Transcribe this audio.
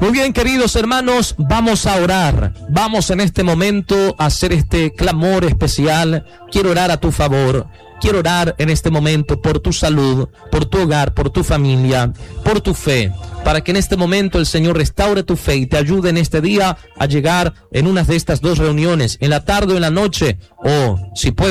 Muy bien, queridos hermanos, vamos a orar. Vamos en este momento a hacer este clamor especial. Quiero orar a tu favor. Quiero orar en este momento por tu salud, por tu hogar, por tu familia, por tu fe, para que en este momento el Señor restaure tu fe y te ayude en este día a llegar en una de estas dos reuniones, en la tarde o en la noche, o si puedes